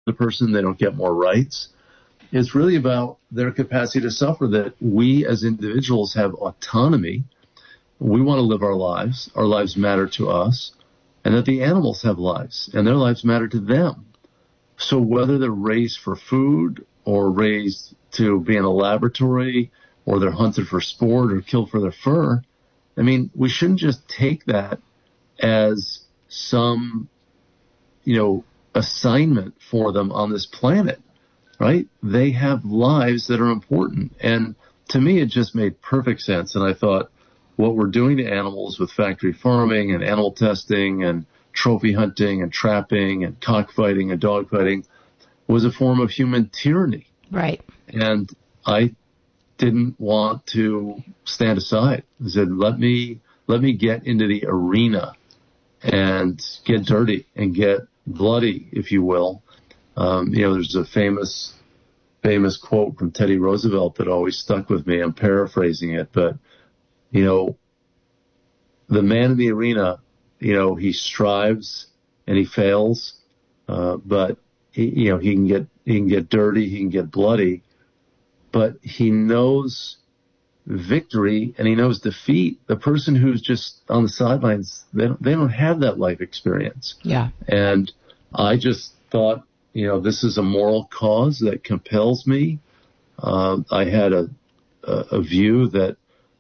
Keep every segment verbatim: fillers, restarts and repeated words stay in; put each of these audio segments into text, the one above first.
the person. They don't get more rights. It's really about their capacity to suffer, that we as individuals have autonomy. We want to live our lives. Our lives matter to us. And that the animals have lives, and their lives matter to them. So whether they're raised for food or raised to be in a laboratory or they're hunted for sport or killed for their fur, I mean, we shouldn't just take that as some, you know, assignment for them on this planet, right? They have lives that are important. And to me, it just made perfect sense. And I thought, what we're doing to animals with factory farming and animal testing and trophy hunting and trapping and cockfighting and dogfighting was a form of human tyranny. Right. And I didn't want to stand aside. I said, let me, let me get into the arena and get dirty and get bloody, if you will. Um, you know, there's a famous, famous quote from Teddy Roosevelt that always stuck with me. I'm paraphrasing it, but you know, the man in the arena, you know, he strives and he fails, uh, but he, you know, he can get, he can get dirty, he can get bloody, but he knows victory and he knows defeat. The person who's just on the sidelines, they don't, they don't have that life experience. Yeah. And I just thought, you know, this is a moral cause that compels me. Um, I had a, a, a view that,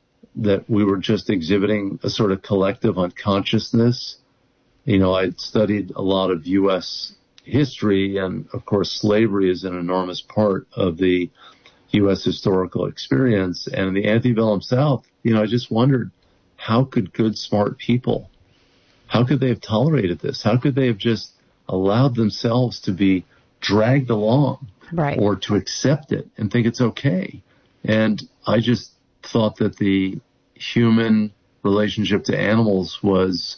that we were just exhibiting a sort of collective unconsciousness. You know, I'd studied a lot of U S history, and of course slavery is an enormous part of the U S historical experience. And in the antebellum South, you know, I just wondered, how could good, smart people, how could they have tolerated this? How could they have just allowed themselves to be dragged along, right, or to accept it and think it's okay? And I just thought that the human relationship to animals was,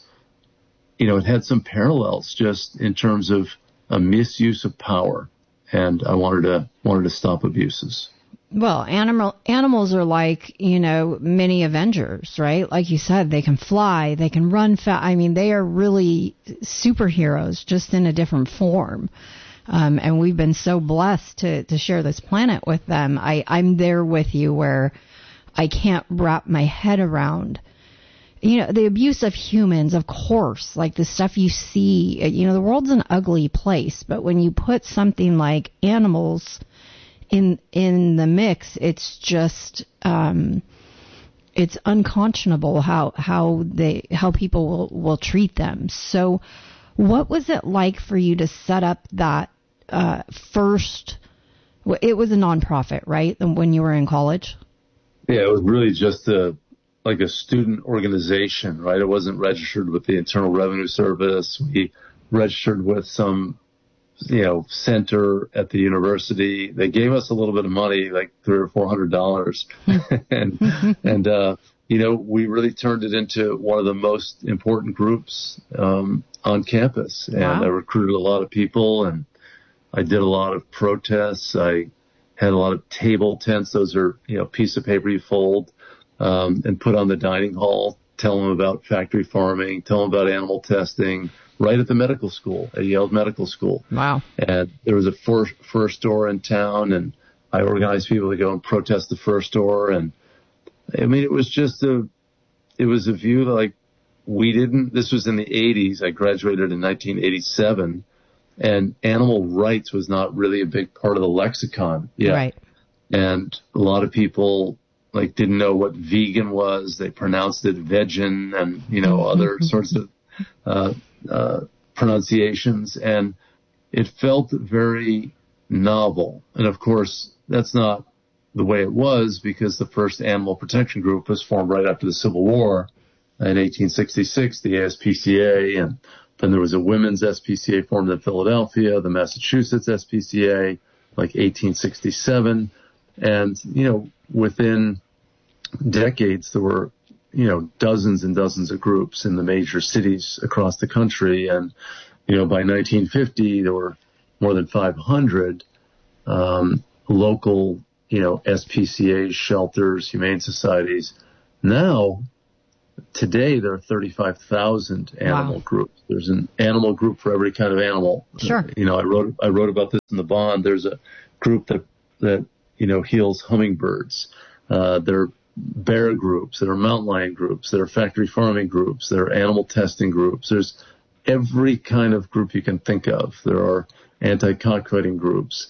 you know, it had some parallels just in terms of a misuse of power. And I wanted to, wanted to stop abuses. Well, animal, animals are like, you know, mini Avengers, right? Like you said, they can fly, they can run fast. I mean, they are really superheroes, just in a different form. Um, and we've been so blessed to, to share this planet with them. I, I'm there with you where I can't wrap my head around, you know, the abuse of humans, of course, like the stuff you see. You know, the world's an ugly place, but when you put something like animals in in the mix, it's just um, it's unconscionable how how they how people will, will treat them. So, what was it like for you to set up that uh, first? It was a nonprofit, right? When you were in college. Yeah, it was really just a, like a student organization, right? It wasn't registered with the Internal Revenue Service. We registered with some, you know, center at the university. They gave us a little bit of money, like three or four hundred dollars. and, and, uh, you know, we really turned it into one of the most important groups, um, on campus. And wow. I recruited a lot of people, and I did a lot of protests. I had a lot of table tents. Those are, you know, piece of paper you fold, um, and put on the dining hall, tell them about factory farming, tell them about animal testing, right at the medical school, at Yale Medical School. Wow. And there was a fur, fur store in town, and I organized people to go and protest the fur store. And I mean, it was just a, it was a view that, like, we didn't, this was in the eighties. I graduated in nineteen eighty-seven. And animal rights was not really a big part of the lexicon yet. Right. And a lot of people, like, didn't know what vegan was. They pronounced it vegan and, you know, other sorts of uh, uh, pronunciations. And it felt very novel. And, of course, that's not the way it was, because the first animal protection group was formed right after the Civil War in eighteen sixty-six, the A S P C A, and then there was a women's S P C A formed in Philadelphia, the Massachusetts S P C A, like eighteen sixty-seven. And, you know, within decades, there were, you know, dozens and dozens of groups in the major cities across the country. And, you know, by nineteen fifty, there were more than five hundred um, local, you know, S P C As, shelters, humane societies. Now, today, there are thirty-five thousand animal wow. groups. There's an animal group for every kind of animal. Sure. You know, I wrote I wrote about this in the Bond. There's a group that that you know heals hummingbirds. Uh, there are bear groups. There are mountain lion groups. There are factory farming groups. There are animal testing groups. There's every kind of group you can think of. There are anti-cockfighting groups,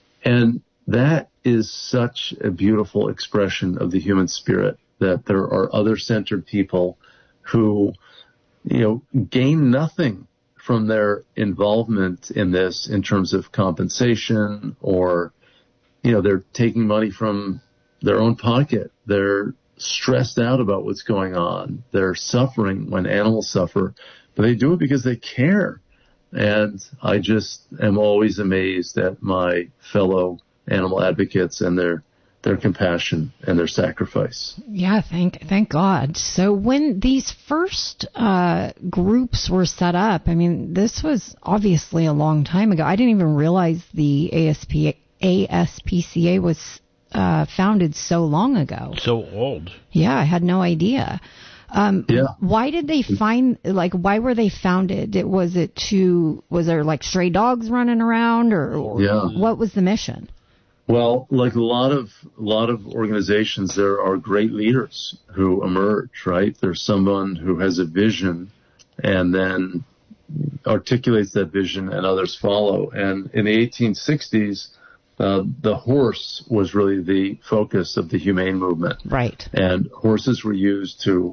and that is such a beautiful expression of the human spirit, that there are other-centered people who, you know, gain nothing from their involvement in this in terms of compensation, or, you know, they're taking money from their own pocket. They're stressed out about what's going on. They're suffering when animals suffer, but they do it because they care. And I just am always amazed at my fellow animal advocates and their their compassion and their sacrifice. Yeah, thank thank God. So when these first uh, groups were set up, I mean, this was obviously a long time ago. I didn't even realize the A S P, A S P C A was uh, founded so long ago. So old. Yeah, I had no idea. Um, yeah. Why did they find, like, why were they founded? It, was it to, was there like stray dogs running around, or, or yeah. what was the mission? Well, like a lot of a lot of organizations, there are great leaders who emerge, right? There's someone who has a vision and then articulates that vision, and others follow. And in the eighteen sixties, uh, the horse was really the focus of the humane movement. Right. And horses were used to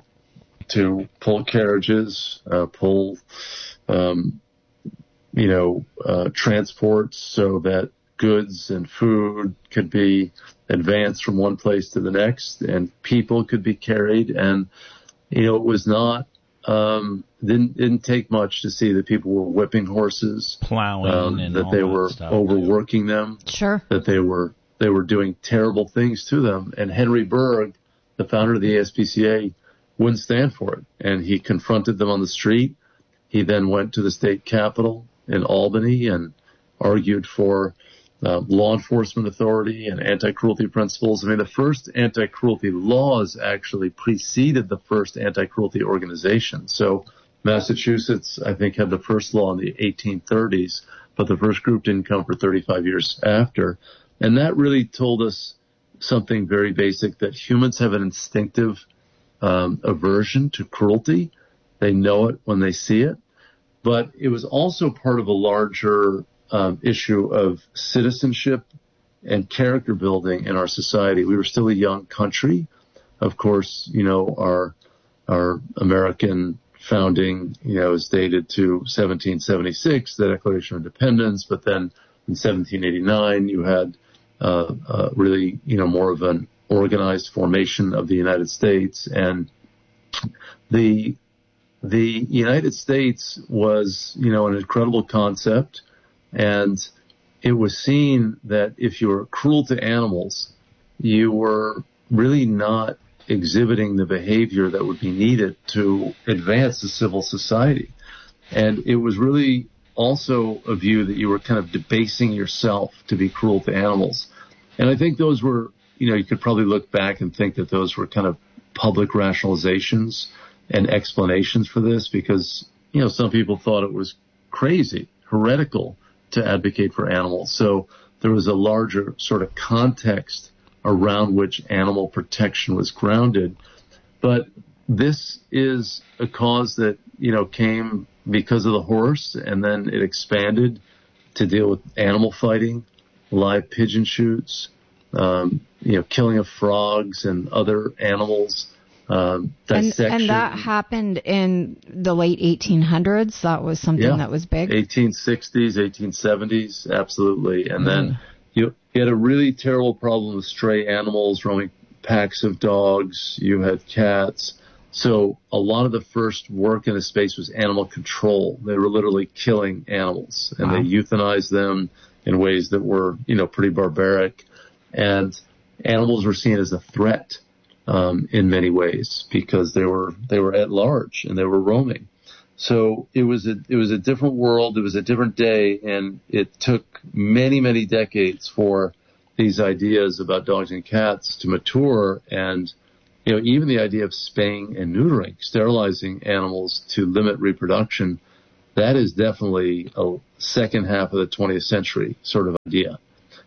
to pull carriages, uh, pull, um, you know, uh, transports, so that goods and food could be advanced from one place to the next, and people could be carried. And, you know, it was not, um, didn't, didn't take much to see that people were whipping horses, plowing, um, and that all they that were stuff. overworking them, Sure. that they were, they were doing terrible things to them. And Henry Bergh, the founder of the A S P C A, wouldn't stand for it. And he confronted them on the street. He then went to the state capitol in Albany and argued for uh, law enforcement authority and anti-cruelty principles. I mean, the first anti-cruelty laws actually preceded the first anti-cruelty organization. So Massachusetts, I think, had the first law in the eighteen thirties, but the first group didn't come for thirty-five years after. And that really told us something very basic, that humans have an instinctive um, aversion to cruelty. They know it when they see it. But it was also part of a larger um, issue of citizenship and character building in our society. We were still a young country. Of course, you know, our our American founding, you know, is dated to seventeen seventy-six, the Declaration of Independence. But then in seventeen eighty-nine, you had uh, uh, really, you know, more of an organized formation of the United States. And the the United States was, you know, an incredible concept. And it was seen that if you were cruel to animals, you were really not exhibiting the behavior that would be needed to advance the civil society. And it was really also a view that you were kind of debasing yourself to be cruel to animals. And I think those were, you know, you could probably look back and think that those were kind of public rationalizations and explanations for this, because, you know, some people thought it was crazy, heretical to advocate for animals. So there was a larger sort of context around which animal protection was grounded. But this is a cause that, you know, came because of the horse, and then it expanded to deal with animal fighting, live pigeon shoots, um, you know, killing of frogs and other animals, um, dissection. And, and that happened in the late eighteen hundreds? That was something yeah. that was big? eighteen sixties, eighteen seventies, absolutely. And mm. then you, you had a really terrible problem with stray animals, roaming packs of dogs. You had cats. So a lot of the first work in this space was animal control. They were literally killing animals, and wow. they euthanized them in ways that were, you know, pretty barbaric. And animals were seen as a threat um, in many ways, because they were they were at large and they were roaming. So it was a it was a different world. It was a different day, and it took many many decades for these ideas about dogs and cats to mature. And you know, even the idea of spaying and neutering, sterilizing animals to limit reproduction, that is definitely a second half of the twentieth century sort of idea.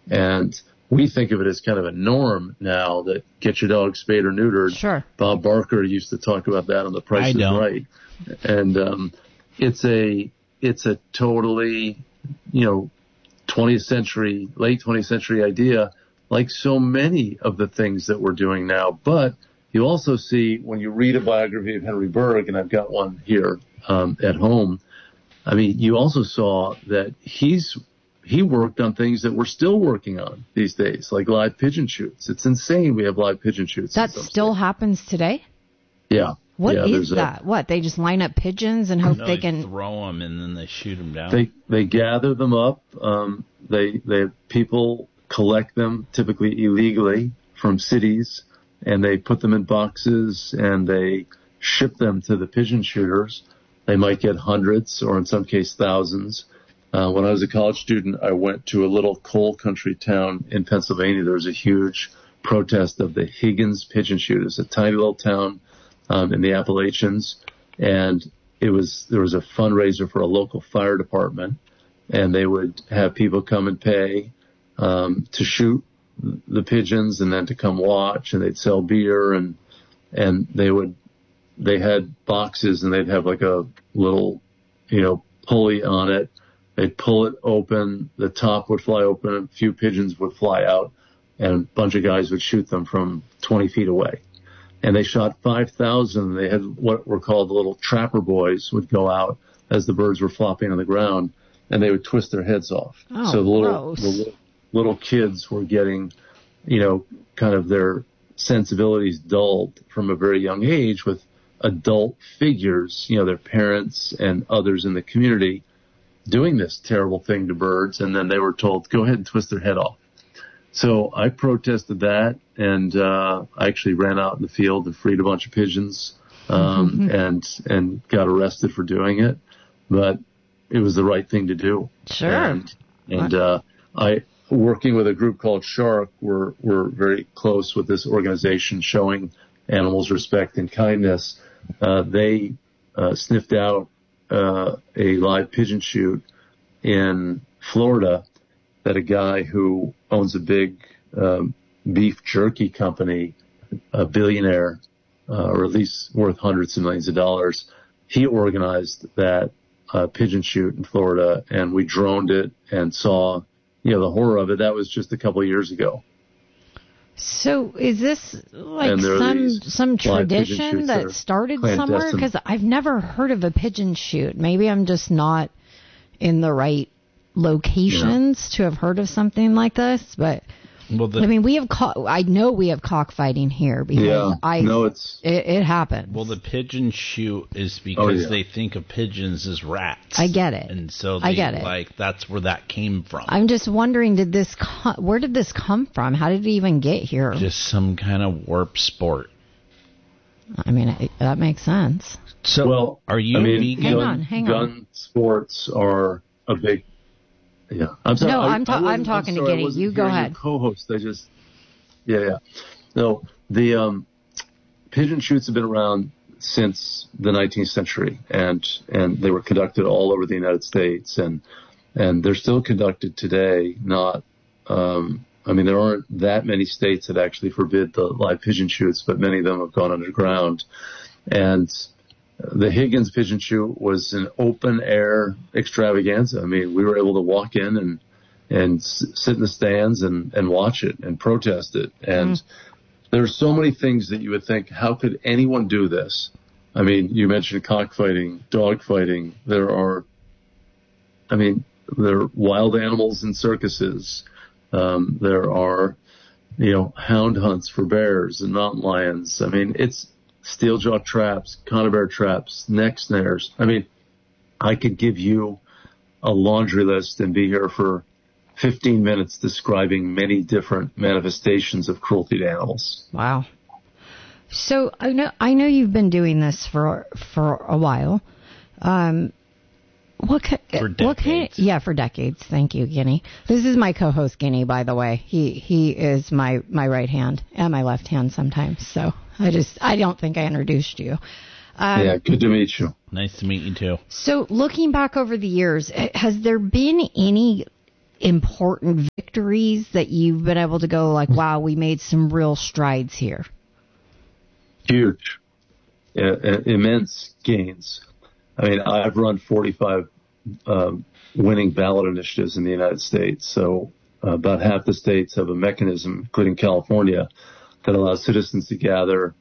And we think of it as kind of a norm now that get your dog spayed or neutered. Sure. Bob Barker used to talk about that on The Price I is don't. Right. And um, it's a it's a totally, you know, twentieth century, late twentieth century idea, like so many of the things that we're doing now. But you also see when you read a biography of Henry Berg, and I've got one here um, at home, I mean, you also saw that he's he worked on things that we're still working on these days, like live pigeon shoots. It's insane we have live pigeon shoots. That still states. happens today? Yeah. What yeah, is that? A, what, they just line up pigeons and hope no, they can throw them and then they shoot them down? They they gather them up. Um, they they people collect them, typically illegally, from cities, and they put them in boxes and they ship them to the pigeon shooters. They might get hundreds or in some case thousands. Uh, when I was a college student, I went to a little coal country town in Pennsylvania. There was a huge protest of the Higgins pigeon shoot. It's a tiny little town um, in the Appalachians, and it was there was a fundraiser for a local fire department, and they would have people come and pay um, to shoot the pigeons and then to come watch, and they'd sell beer, and and they would they had boxes, and they'd have like a little, you know, pulley on it. They'd pull it open, the top would fly open, a few pigeons would fly out, and a bunch of guys would shoot them from twenty feet away. And they shot five thousand. They had what were called the little trapper boys would go out as the birds were flopping on the ground, and they would twist their heads off. Oh, so the little, gross. the little little kids were getting, you know, kind of their sensibilities dulled from a very young age with adult figures, you know, their parents and others in the community doing this terrible thing to birds, and then they were told, go ahead and twist their head off. So I protested that, and uh, I actually ran out in the field and freed a bunch of pigeons um, mm-hmm. and and got arrested for doing it. But it was the right thing to do. Sure. And, and uh, I, working with a group called Shark, we're, we're very close with this organization showing animals respect and kindness. Uh, they uh, sniffed out Uh, a live pigeon shoot in Florida that a guy who owns a big um, beef jerky company, a billionaire, uh, or at least worth hundreds of millions of dollars, he organized that uh, pigeon shoot in Florida, and we droned it and saw, you know, the horror of it. That was just a couple of years ago. So is this like some some tradition that, that started somewhere? Because I've never heard of a pigeon shoot. Maybe I'm just not in the right locations yeah. to have heard of something like this. But well, the, I mean, we have co- I know we have cockfighting here because yeah, I no, it's it, it happens. Well, the pigeon shoot is because oh, yeah. they think of pigeons as rats. I get it, and so they, I get it. Like that's where that came from. I'm just wondering, did this co- where did this come from? How did it even get here? Just some kind of warp sport. I mean, it, that makes sense. So, well, are you I mean, vegan? Hang gun, on, hang gun on. sports are a big. Yeah, I'm sorry. No, I, I'm, ta- I I'm talking I'm sorry, to Giddy. You go ahead. Co-host, I just. Yeah, yeah. No, the um, pigeon shoots have been around since the nineteenth century, and and they were conducted all over the United States, and and they're still conducted today. Not, um, I mean, there aren't that many states that actually forbid the live pigeon shoots, but many of them have gone underground. And the Higgins pigeon shoot was an open air extravaganza. I mean, we were able to walk in and. and sit in the stands and, and watch it and protest it. And mm. there are so many things that you would think, how could anyone do this? I mean, you mentioned cockfighting, dogfighting. There are, I mean, there are wild animals in circuses. Um, there are, you know, hound hunts for bears and mountain lions. I mean, it's steel jaw traps, conibear traps, neck snares. I mean, I could give you a laundry list and be here for fifteen minutes describing many different manifestations of cruelty to animals. Wow. So I know I know you've been doing this for for a while. Um, what ca- for decades. What kind of, yeah, for decades. Thank you, Guinea. This is my co-host, Guinea, by the way. He he is my, my right hand and my left hand sometimes. So I just I don't think I introduced you. Um, yeah, good to meet you. Nice to meet you too. So looking back over the years, has there been any important victories that you've been able to go like, wow, we made some real strides here? Huge, yeah, immense gains. I mean, I've run forty-five um, winning ballot initiatives in the United States. So uh, about half the states have a mechanism, including California, that allows citizens to gather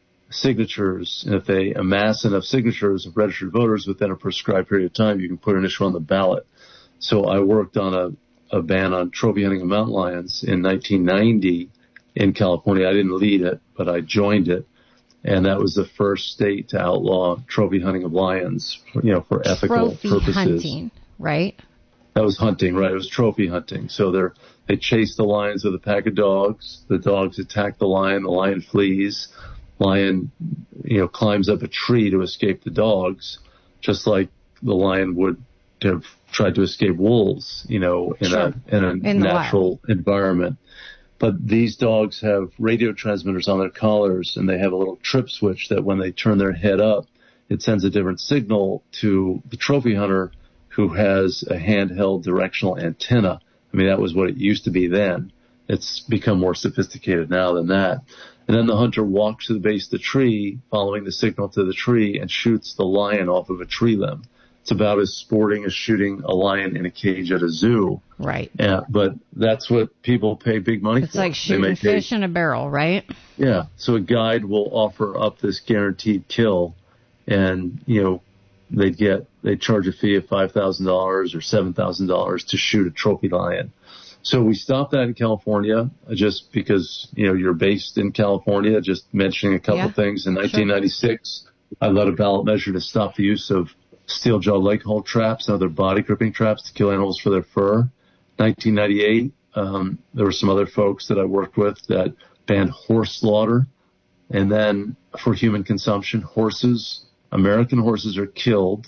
signatures. And if they amass enough signatures of registered voters within a prescribed period of time, you can put an issue on the ballot. So I worked on a, a ban on trophy hunting of mountain lions in nineteen ninety in California. I didn't lead it, but I joined it. And that was the first state to outlaw trophy hunting of lions, you know, for ethical trophy purposes. Hunting, right? That was hunting, right? It was trophy hunting. So they're, they chase the lions with a pack of dogs. The dogs attack the lion. The lion flees. Lion, you know, climbs up a tree to escape the dogs, just like the lion would have tried to escape wolves, you know, in sure. a in a in natural environment. But these dogs have radio transmitters on their collars, and they have a little trip switch that when they turn their head up, it sends a different signal to the trophy hunter who has a handheld directional antenna. I mean, that was what it used to be then. It's become more sophisticated now than that. And then the hunter walks to the base of the tree, following the signal to the tree, and shoots the lion off of a tree limb. It's about as sporting as shooting a lion in a cage at a zoo. Right. Yeah, but that's what people pay big money it's for. It's like shooting fish in a barrel, right? Yeah. So a guide will offer up this guaranteed kill, and, you know, they'd get, they'd charge a fee of five thousand dollars or seven thousand dollars to shoot a trophy lion. So we stopped that in California just because, you know, you're based in California, just mentioning a couple yeah, things. In nineteen ninety-six, sure. I led a ballot measure to stop the use of steel-jaw leg hold traps and other body gripping traps to kill animals for their fur. nineteen ninety-eight, um, there were some other folks that I worked with that banned horse slaughter. And then for human consumption, horses, American horses are killed,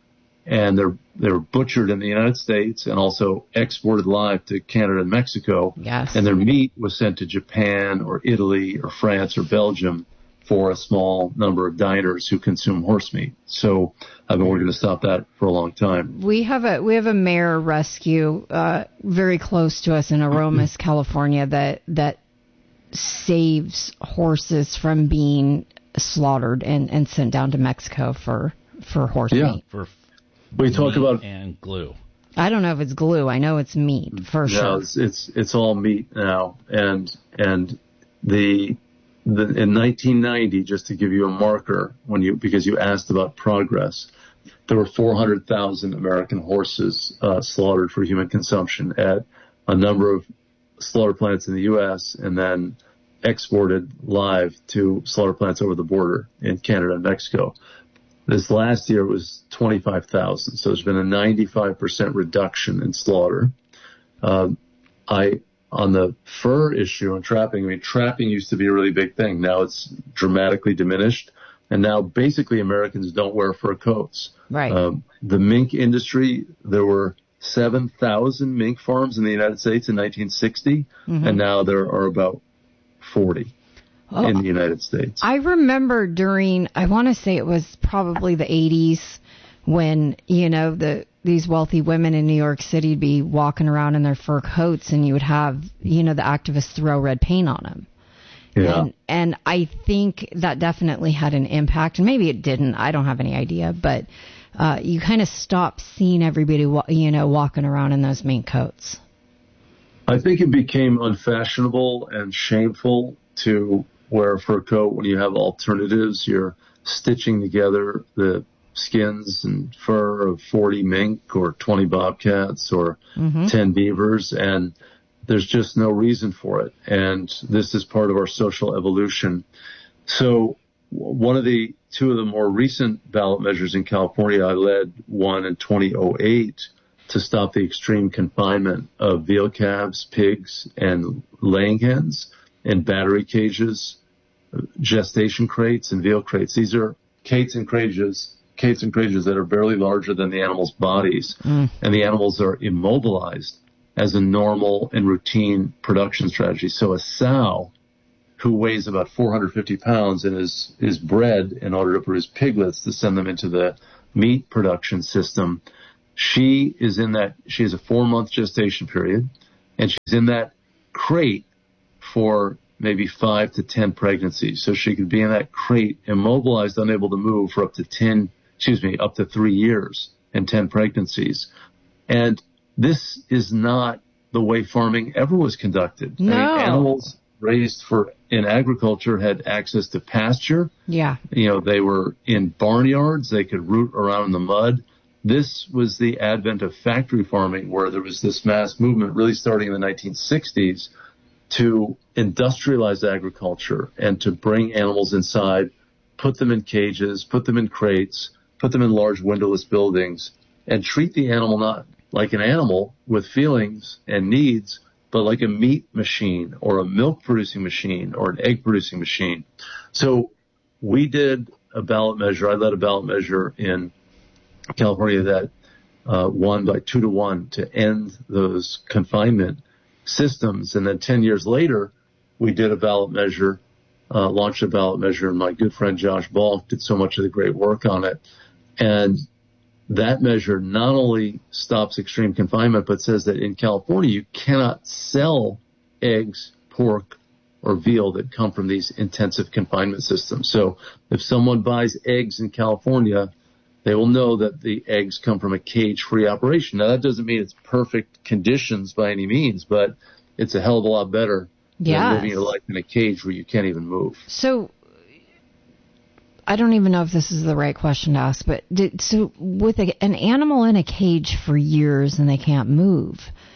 and they're they're butchered in the United States and also exported live to Canada and Mexico. Yes. And their meat was sent to Japan or Italy or France or Belgium for a small number of diners who consume horse meat. So I've been working to stop that for a long time. We have a we have a mare rescue uh, very close to us in Aromas, California, that that saves horses from being slaughtered and, and sent down to Mexico for for horse yeah. meat. For we talk about and glue. I don't know if it's glue. I know it's meat for no, sure. It's, it's it's all meat now, and and the. The, in nineteen ninety, just to give you a marker, when you because you asked about progress, there were four hundred thousand American horses uh, slaughtered for human consumption at a number of slaughter plants in the U S and then exported live to slaughter plants over the border in Canada and Mexico. This last year was twenty-five thousand, so there's been a ninety-five percent reduction in slaughter. Uh, I On the fur issue and trapping, I mean, trapping used to be a really big thing. Now it's dramatically diminished. And now basically Americans don't wear fur coats. Right. Um, the mink industry, there were seven thousand mink farms in the United States in nineteen sixty, mm-hmm. and now there are about forty oh, in the United States. I remember during, I want to say it was probably the eighties, when, you know, the these wealthy women in New York City would be walking around in their fur coats, and you would have, you know, the activists throw red paint on them. Yeah. And, and I think that definitely had an impact, and maybe it didn't. I don't have any idea, but uh, you kind of stop seeing everybody, you know, walking around in those mink coats. I think it became unfashionable and shameful to wear a fur coat when you have alternatives. You're stitching together the skins and fur of forty mink or twenty bobcats or mm-hmm. ten beavers, and there's just no reason for it. And this is part of our social evolution. So one of the two of the more recent ballot measures in California, I led one in twenty oh eight to stop the extreme confinement of veal calves, pigs, and laying hens in battery cages, gestation crates, and veal crates. These are cages and cages Cages and cages that are barely larger than the animals' bodies, mm. and the animals are immobilized as a normal and routine production strategy. So a sow who weighs about four hundred fifty pounds and is, is bred in order to produce piglets to send them into the meat production system. She is in that, she has a four month gestation period, and she's in that crate for maybe five to ten pregnancies. So she could be in that crate, immobilized, unable to move for up to ten, excuse me, up to three years and ten pregnancies. And this is not the way farming ever was conducted. No. I mean, animals raised for in agriculture had access to pasture. Yeah. You know, they were in barnyards. They could root around in the mud. This was the advent of factory farming, where there was this mass movement really starting in the nineteen sixties to industrialize agriculture and to bring animals inside, put them in cages, put them in crates, put them in large windowless buildings, and treat the animal not like an animal with feelings and needs, but like a meat machine or a milk producing machine or an egg producing machine. So we did a ballot measure. I led a ballot measure in California that uh, won by two to one to end those confinement systems. And then ten years later, we did a ballot measure, uh, launched a ballot measure, and my good friend Josh Balk did so much of the great work on it. And that measure not only stops extreme confinement, but says that in California, you cannot sell eggs, pork, or veal that come from these intensive confinement systems. So if someone buys eggs in California, they will know that the eggs come from a cage-free operation. Now, that doesn't mean it's perfect conditions by any means, but it's a hell of a lot better yes. than living your life in a cage where you can't even move. So I don't even know if this is the right question to ask, but did, so with a, an animal in a cage for years and they can't move,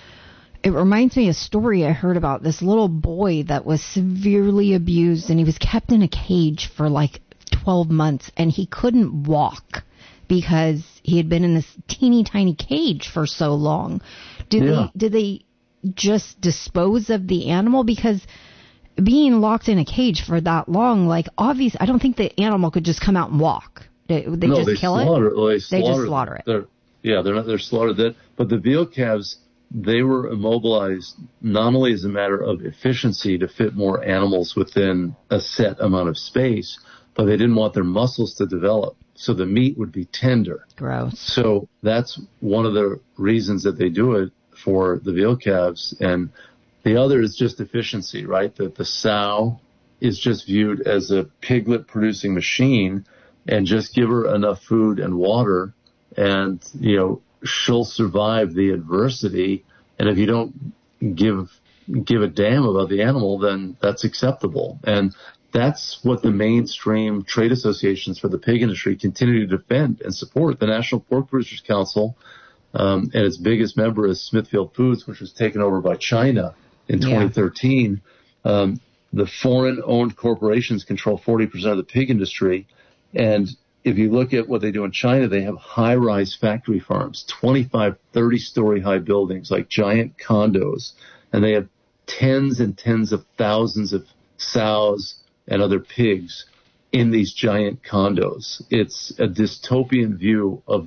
it reminds me of a story I heard about this little boy that was severely abused, and he was kept in a cage for like twelve months, and he couldn't walk because he had been in this teeny tiny cage for so long. Did Yeah. they, did they just dispose of the animal? Because being locked in a cage for that long, like obviously, I don't think the animal could just come out and walk. They, they no, just they kill slaughter, it? Well, they, they slaughter just slaughter it. They're, yeah, they're not, they're slaughtered dead. But the veal calves, they were immobilized not only as a matter of efficiency to fit more animals within a set amount of space, but they didn't want their muscles to develop. So the meat would be tender. Gross. So that's one of the reasons that they do it for the veal calves. And the other is just efficiency, right? That the sow is just viewed as a piglet producing machine, and just give her enough food and water and, you know, she'll survive the adversity. And if you don't give, give a damn about the animal, then that's acceptable. And that's what the mainstream trade associations for the pig industry continue to defend and support. The National Pork Producers Council, um, and its biggest member is Smithfield Foods, which was taken over by China in Yeah. twenty thirteen. Um, the foreign-owned corporations control forty percent of the pig industry. And if you look at what they do in China, they have high-rise factory farms, twenty-five, thirty-story high buildings, like giant condos. And they have tens and tens of thousands of sows and other pigs in these giant condos. It's a dystopian view of,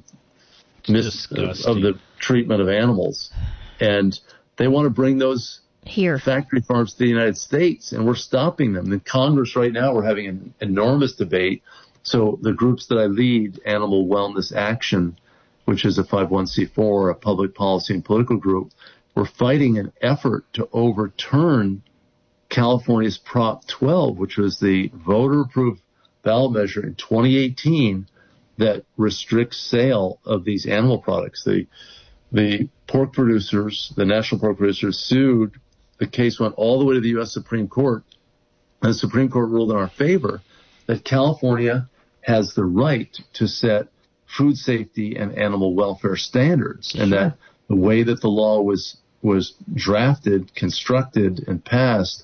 mis- of, of the treatment of animals. And they want to bring those Here. factory farms to the United States, and we're stopping them. In Congress right now, we're having an enormous debate. So the groups that I lead, Animal Wellness Action, which is a five oh one c four, a public policy and political group, we're fighting an effort to overturn California's Prop twelve, which was the voter-approved ballot measure in twenty eighteen that restricts sale of these animal products. The, the pork producers, the national pork producers, sued. The case went all the way to the U S Supreme Court, and the Supreme Court ruled in our favor that California has the right to set food safety and animal welfare standards, and Sure. that the way that the law was was drafted, constructed, and passed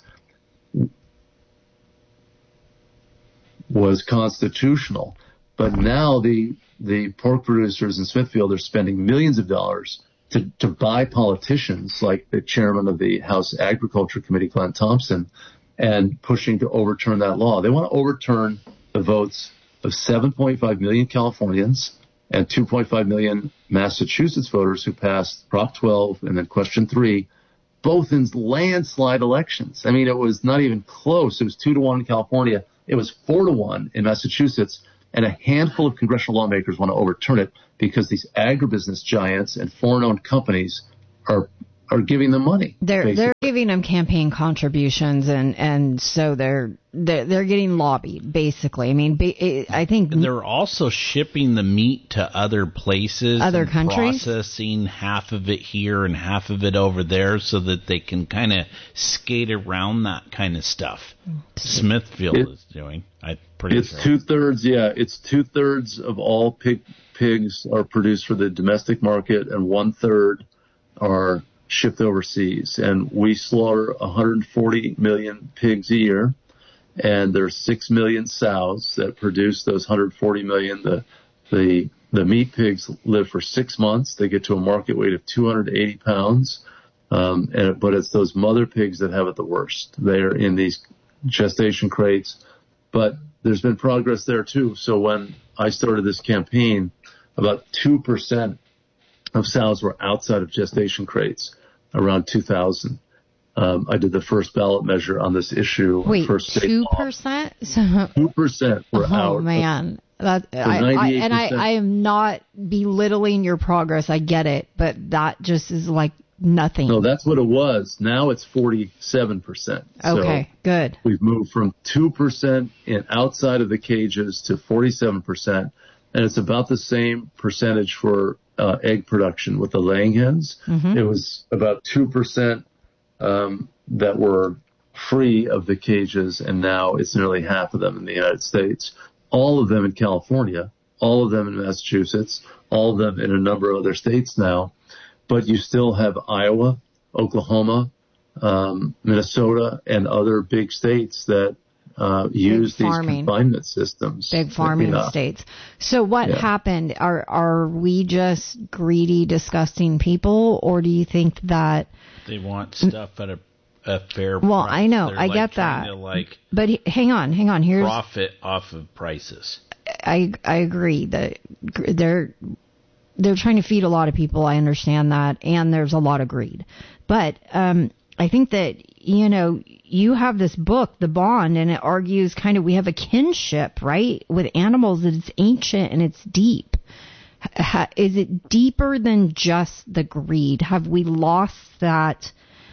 was constitutional. But now the the pork producers in Smithfield are spending millions of dollars to, to buy politicians like the chairman of the House Agriculture Committee, Glenn Thompson, and pushing to overturn that law. They want to overturn the votes of seven point five million Californians and two point five million Massachusetts voters who passed Prop twelve and then Question three both in landslide elections. I mean, it was not even close. It was two to one in California. It was four to one in Massachusetts. And a handful of congressional lawmakers want to overturn it because these agribusiness giants and foreign-owned companies are are giving them money. They're basically. they're giving them campaign contributions, and, and so they're, they're they're getting lobbied basically. I mean, I think they're also shipping the meat to other places, other and countries, processing half of it here and half of it over there, so that they can kind of skate around that kind of stuff. Smithfield it, is doing. I pretty it's sure. two thirds. Yeah, it's two thirds of all pig pigs are produced for the domestic market, and one third are shipped overseas. And we slaughter one hundred forty million pigs a year, and there's six million sows that produce those one hundred forty million. The the the meat pigs live for six months. They get to a market weight of two hundred eighty pounds. Um, and but it's those mother pigs that have it the worst. They're in these gestation crates, but there's been progress there too. So when I started this campaign, about two percent of sows were outside of gestation crates around two thousand. Um, I did the first ballot measure on this issue. Wait, first two percent? Two percent were oh, out. Oh man, that I, I, and I, I am not belittling your progress. I get it, but that just is like nothing. No, that's what it was. Now it's forty-seven percent. Okay, so good. We've moved from two percent in outside of the cages to forty-seven percent, and it's about the same percentage for uh, egg production with the laying hens. Mm-hmm. It was about two percent um, that were free of the cages, and now it's nearly half of them in the United States. All of them in California, all of them in Massachusetts, all of them in a number of other states now. But you still have Iowa, Oklahoma, um, Minnesota, and other big states that uh, use these confinement systems. Big farming yeah. states. So what yeah. happened? Are are we just greedy, disgusting people, or do you think that they want stuff at a, a fair well, price? Well, I know, They're I like get that. To like but he, hang on, hang on. Here's profit off of prices. I I agree that they're. They're trying to feed a lot of people. I understand that. And there's a lot of greed. But um, I think that, you know, you have this book, The Bond, and it argues kind of we have a kinship, right, with animals, that it's ancient and it's deep. Ha, is it deeper than just the greed? Have we lost that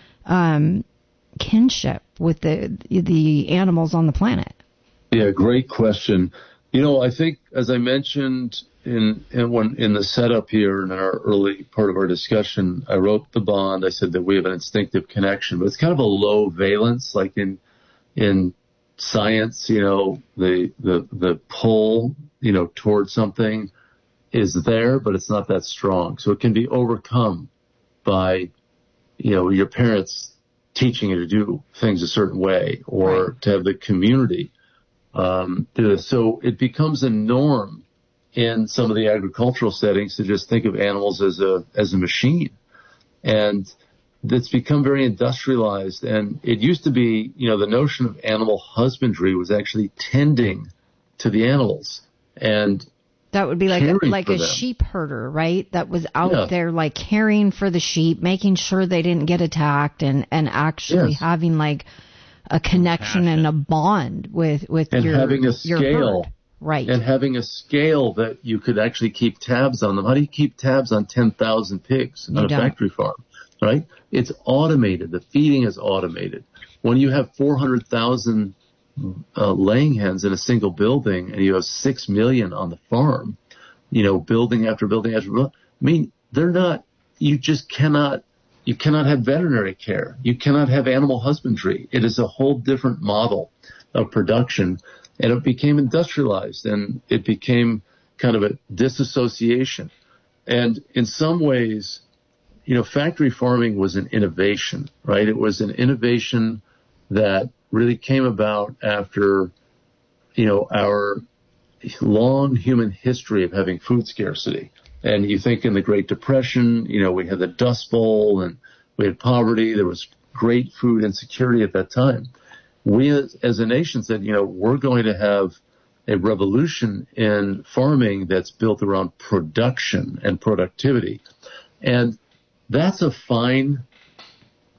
um, kinship with the the animals on the planet? Yeah, great question. You know, I think, as I mentioned in in, when, in the setup here in our early part of our discussion, I wrote The Bond. I said that we have an instinctive connection, but it's kind of a low valence, like in in science. You know, the the the pull, you know, towards something is there, but it's not that strong. So it can be overcome by, you know, your parents teaching you to do things a certain way, or right. to have the community. Um, so it becomes a norm in some of the agricultural settings to just think of animals as a, as a machine. And it's become very industrialized. And it used to be, you know, the notion of animal husbandry was actually tending to the animals. And that would be like a, like a them. sheep herder, right? That was out yeah. there like caring for the sheep, making sure they didn't get attacked, and, and actually yes. having like a connection and a bond with, with and your, having a your scale, herd. Right. And having a scale that you could actually keep tabs on them. How do you keep tabs on ten thousand pigs on you a don't. factory farm, right? It's automated. The feeding is automated. When you have four hundred thousand uh, laying hens in a single building and you have six million on the farm, you know, building after building after building, I mean, they're not, you just cannot, you cannot have veterinary care. You cannot have animal husbandry. It is a whole different model of production, and it became industrialized, and it became kind of a disassociation. And in some ways, you know, factory farming was an innovation, right? It was an innovation that really came about after, you know, our long human history of having food scarcity. And you think in the Great Depression, you know, we had the Dust Bowl and we had poverty. There was great food insecurity at that time. We as, as a nation said, you know, we're going to have a revolution in farming that's built around production and productivity. And that's a fine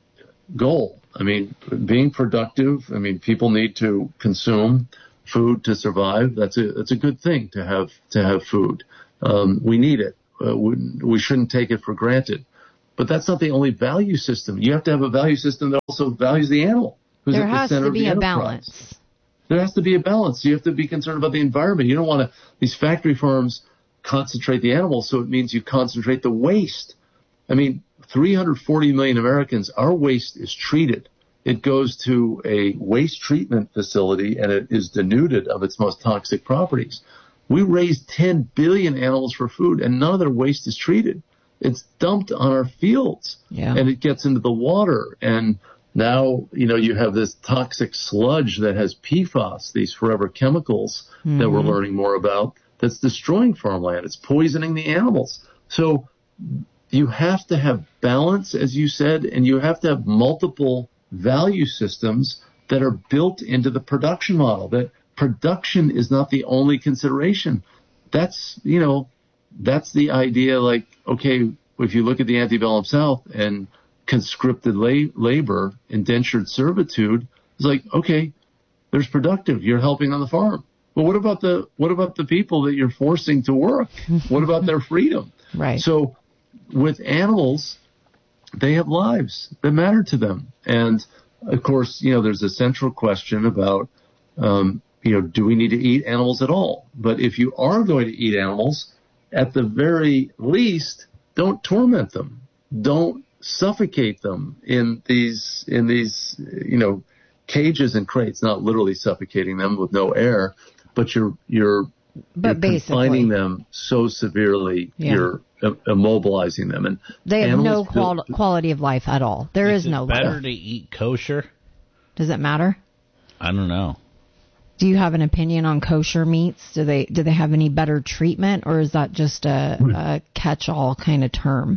goal. I mean, being productive. I mean, people need to consume food to survive. That's a that's a good thing to have to have food. Um, we need it. Uh, we, we shouldn't take it for granted. But that's not the only value system. You have to have a value system that also values the animal. Who's there at the has center to be of the a enterprise. balance. There has to be a balance. You have to be concerned about the environment. You don't want to, these factory farms concentrate the animals, so it means you concentrate the waste. I mean, three hundred forty million Americans, our waste is treated. It goes to a waste treatment facility and it is denuded of its most toxic properties. We raise ten billion animals for food and none of their waste is treated. It's dumped on our fields yeah. and it gets into the water. And now, you know, you have this toxic sludge that has P FAS, these forever chemicals mm-hmm. that we're learning more about, that's destroying farmland. It's poisoning the animals. So you have to have balance, as you said, and you have to have multiple value systems that are built into the production model. That production is not the only consideration. That's, you know, that's the idea. Like, okay, if you look at the antebellum South and conscripted la- labor, indentured servitude, it's like, okay, there's productive. You're helping on the farm. But what about the what about the people that you're forcing to work? What about their freedom? Right. So with animals, they have lives that matter to them. And of course, you know, there's a central question about, um, you know, do we need to eat animals at all? But if you are going to eat animals, at the very least, don't torment them. Don't suffocate them in these, in these, you know, cages and crates, not literally suffocating them with no air, but you're, you're, but you're confining them so severely, yeah. you're immobilizing them. And they have no qual- quality of life at all. There is, is no life. Is it better to eat kosher? Does it matter? I don't know. Do you have an opinion on kosher meats? Do they do they have any better treatment, or is that just a, a catch-all kind of term?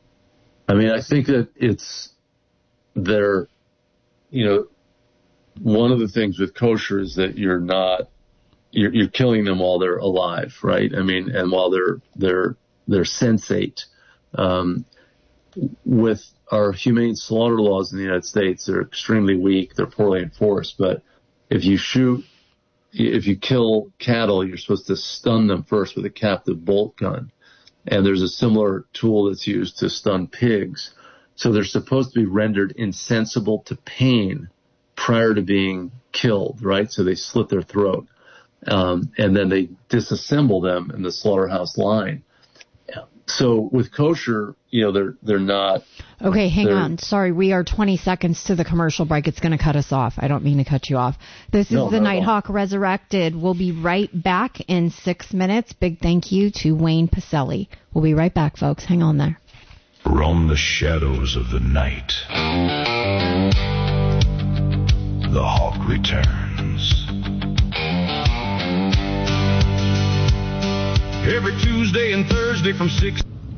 I mean, I think that it's they're, you know, one of the things with kosher is that you're not you're, you're killing them while they're alive, right? I mean, and while they're they're they're sensate. Um, with our humane slaughter laws in the United States, they're extremely weak. They're poorly enforced. But if you shoot, if you kill cattle, you're supposed to stun them first with a captive bolt gun. And there's a similar tool that's used to stun pigs. So they're supposed to be rendered insensible to pain prior to being killed, right? So they slit their throat. Um, and then they disassemble them in the slaughterhouse line. So with kosher, you know, they're they're not. Okay, hang on. Sorry, we are twenty seconds to the commercial break. It's going to cut us off. I don't mean to cut you off. This is no, the Nighthawk Resurrected. We'll be right back in six minutes. Big thank you to Wayne Pacelle. We'll be right back, folks. Hang on there. From the shadows of the night, the Hawk returns. Every Tuesday and Thursday from six.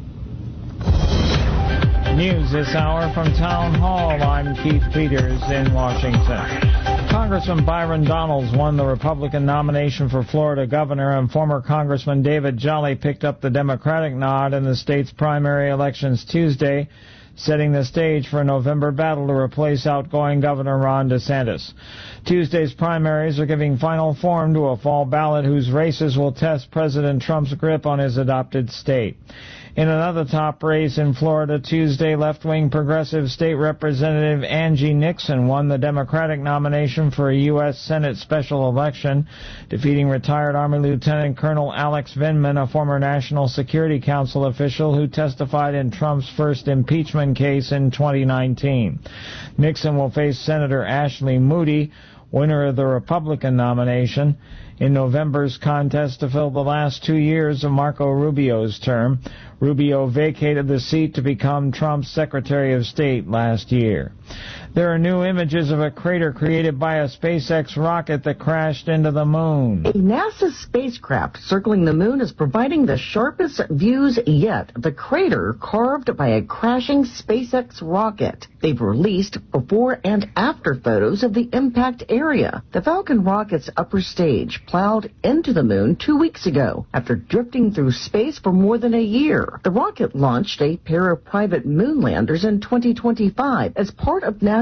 News this hour from Town Hall. I'm Keith Peters in Washington. Congressman Byron Donalds won the Republican nomination for Florida governor, and former Congressman David Jolly picked up the Democratic nod in the state's primary elections Tuesday, setting the stage for a November battle to replace outgoing Governor Ron DeSantis. Tuesday's primaries are giving final form to a fall ballot whose races will test President Trump's grip on his adopted state. In another top race in Florida Tuesday, left-wing progressive state representative Angie Nixon won the Democratic nomination for a U S Senate special election, defeating retired Army Lieutenant Colonel Alex Vindman, a former National Security Council official who testified in Trump's first impeachment case in twenty nineteen. Nixon will face Senator Ashley Moody, winner of the Republican nomination, in November's contest to fill the last two years of Marco Rubio's term. Rubio vacated the seat to become Trump's Secretary of State last year. There are new images of a crater created by a SpaceX rocket that crashed into the moon. A NASA spacecraft circling the moon is providing the sharpest views yet of the crater carved by a crashing SpaceX rocket. They've released before and after photos of the impact area. The Falcon rocket's upper stage plowed into the moon two weeks ago after drifting through space for more than a year. The rocket launched a pair of private moon landers in twenty twenty-five as part of NASA's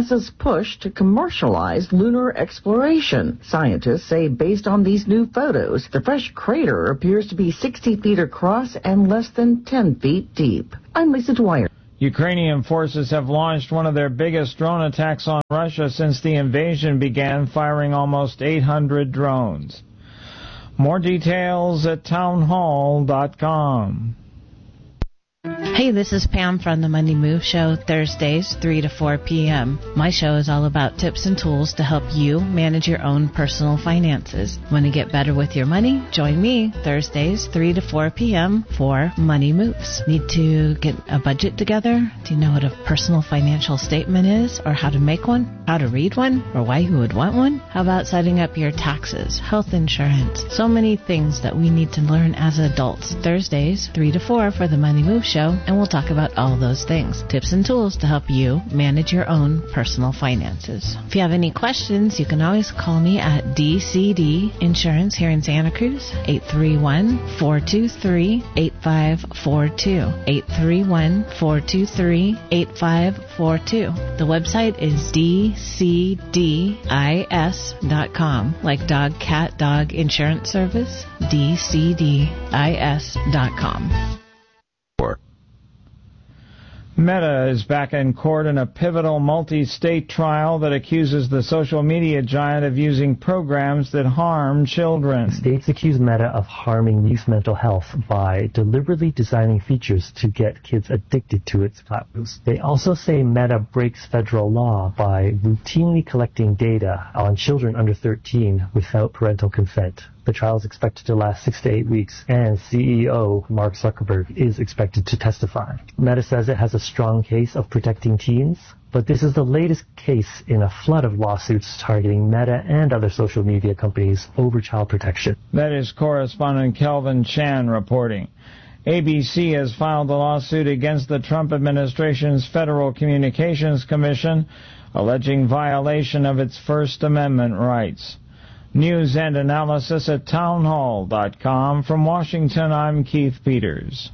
NASA's push to commercialize lunar exploration. Scientists say based on these new photos, the fresh crater appears to be sixty feet across and less than ten feet deep. I'm Lisa Dwyer. Ukrainian forces have launched one of their biggest drone attacks on Russia since the invasion began, firing almost eight hundred drones. More details at townhall dot com. Hey, this is Pam from the Money Move Show, Thursdays, three to four p.m. My show is all about tips and tools to help you manage your own personal finances. Want to get better with your money? Join me Thursdays, three to four p.m. for Money Moves. Need to get a budget together? Do you know what a personal financial statement is, or how to make one, how to read one, or why you would want one? How about setting up your taxes, health insurance? So many things that we need to learn as adults. Thursdays, three to four for the Money Move Show. And we'll talk about all those things, tips and tools to help you manage your own personal finances. If you have any questions, you can always call me at D C D Insurance here in Santa Cruz, eight three one, four two three, eight five four two, eight three one, four two three, eight five four two. The website is D C D I S dot com, like dog, cat, dog insurance service, D C D I S dot com. Meta is back in court in a pivotal multi-state trial that accuses the social media giant of using programs that harm children. States accuse Meta of harming youth mental health by deliberately designing features to get kids addicted to its platforms. They also say Meta breaks federal law by routinely collecting data on children under thirteen without parental consent. The trial is expected to last six to eight weeks, and C E O Mark Zuckerberg is expected to testify. Meta says it has a strong case of protecting teens, but this is the latest case in a flood of lawsuits targeting Meta and other social media companies over child protection. That is correspondent Kelvin Chan reporting. A B C has filed a lawsuit against the Trump administration's Federal Communications Commission, alleging violation of its First Amendment rights. News and analysis at townhall dot com. From Washington, I'm Keith Peters.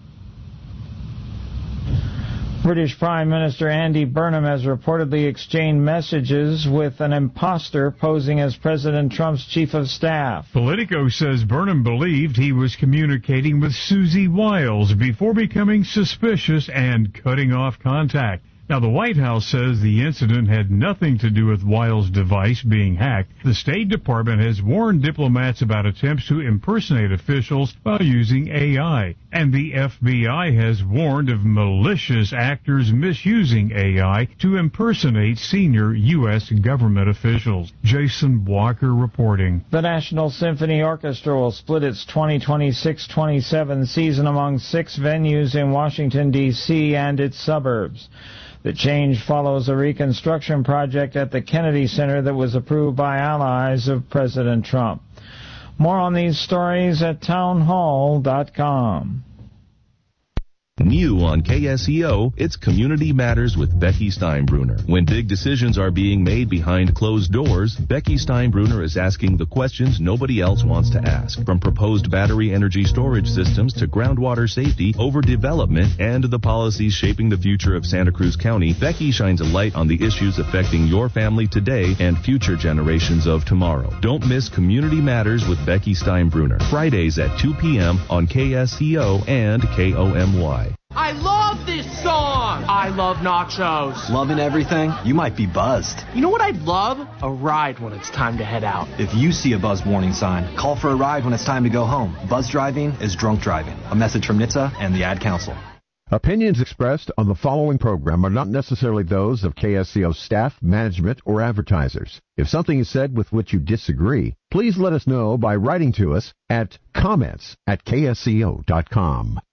British Prime Minister Andy Burnham has reportedly exchanged messages with an imposter posing as President Trump's chief of staff. Politico says Burnham believed he was communicating with Susie Wiles before becoming suspicious and cutting off contact. Now, the White House says the incident had nothing to do with Wiles' device being hacked. The State Department has warned diplomats about attempts to impersonate officials while using A I. And the F B I has warned of malicious actors misusing A I to impersonate senior U S government officials. Jason Walker reporting. The National Symphony Orchestra will split its twenty twenty-six twenty-seven season among six venues in Washington, D C and its suburbs. The change follows a reconstruction project at the Kennedy Center that was approved by allies of President Trump. More on these stories at townhall dot com. New on K S E O, it's Community Matters with Becky Steinbruner. When big decisions are being made behind closed doors, Becky Steinbruner is asking the questions nobody else wants to ask. From proposed battery energy storage systems to groundwater safety, overdevelopment, and the policies shaping the future of Santa Cruz County, Becky shines a light on the issues affecting your family today and future generations of tomorrow. Don't miss Community Matters with Becky Steinbruner, Fridays at two p.m. on K S E O and K O M Y. I love this song! I love nachos. Loving everything? You might be buzzed. You know what I'd love? A ride when it's time to head out. If you see a buzz warning sign, call for a ride when it's time to go home. Buzz driving is drunk driving. A message from N H T S A and the Ad Council. Opinions expressed on the following program are not necessarily those of K S C O staff, management, or advertisers. If something is said with which you disagree, please let us know by writing to us at comments at K S C O dot com.